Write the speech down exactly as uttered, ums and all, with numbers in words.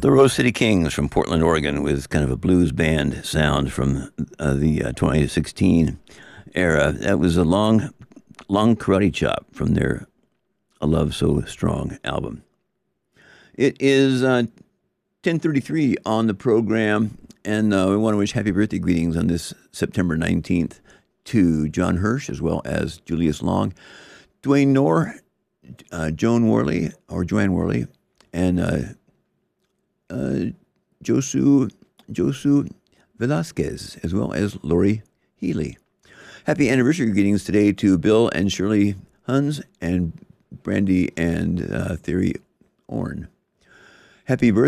The Rose City Kings from Portland, Oregon, with kind of a blues band sound from uh, the uh, twenty sixteen era. That was a long, long karate chop from their "A Love So Strong" album. It is uh, ten thirty-three on the program, and uh, we want to wish happy birthday greetings on this September nineteenth to John Hirsch as well as Julius Long, Dwayne Knorr, uh, Joan Worley, or Joanne Worley, and uh, uh, Josu, Josu Velasquez, as well as Lori Healy. Happy anniversary greetings today to Bill and Shirley Huns and Brandy and uh, Theory Orn. Happy birthday.